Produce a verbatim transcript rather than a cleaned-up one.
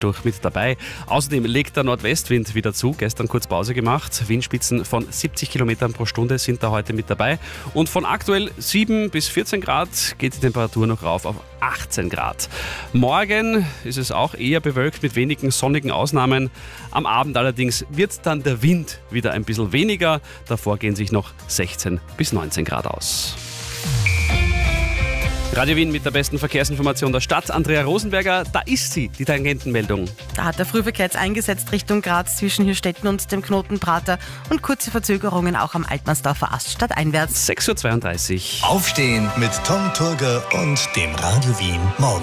durch mit dabei. Außerdem legt der Nordwestwind wieder zu, gestern kurz Pause gemacht. Windspitzen von siebzig Kilometern pro Stunde sind da heute mit dabei. Und von aktuell sieben bis vierzehn Grad geht die Temperatur noch rauf auf achtzehn Grad. Morgen ist es auch eher bewölkt mit wenigen sonnigen Ausnahmen. Am Abend allerdings wird dann der Wind wieder ein bisschen weniger. Davor gehen sich noch sechzehn bis neunzehn Grad aus. Radio Wien mit der besten Verkehrsinformation der Stadt. Andrea Rosenberger, da ist sie, die Tangentenmeldung. Da hat der Frühverkehr jetzt eingesetzt Richtung Graz zwischen Hirstetten und dem Knoten Prater und kurze Verzögerungen auch am Altmannsdorfer Ast stadteinwärts. sechs Uhr zweiunddreißig. Aufstehen mit Tom Turger und dem Radio Wien Morgen.